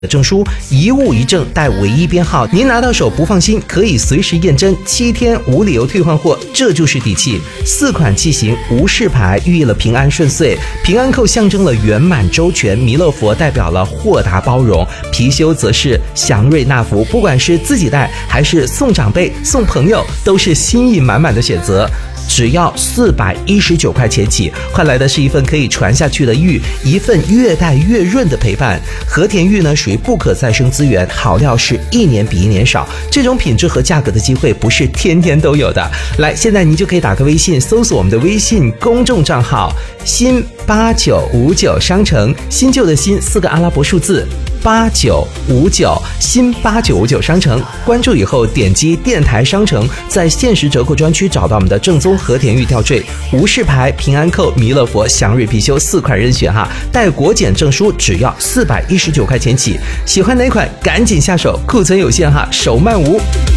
证书，一物一证带唯一编号，您拿到手不放心可以随时验真，7天无理由退换货，这就是底气。4款器型无事牌寓意了平安顺遂，平安扣象征了圆满周全，弥勒佛代表了豁达包容，貔貅则是祥瑞纳福，不管是自己戴还是送长辈送朋友，都是心意满满的选择。只要419块钱起，换来的是一份可以传下去的玉，一份越戴越润的陪伴。和田玉呢属于不可再生资源，好料是一年比一年少，这种品质和价格的机会不是天天都有的。来，现在您就可以打个微信，搜索我们的微信公众账号新8959商城，新旧的新4个阿拉伯数字8959，新8959商城，关注以后点击电台商城，在限时折扣专区找到我们的正宗和田玉吊坠、无事牌、平安扣、弥勒佛、祥瑞貔貅4款任选哈，带国检证书只要419块钱起，喜欢哪款赶紧下手，库存有限哈，手慢无。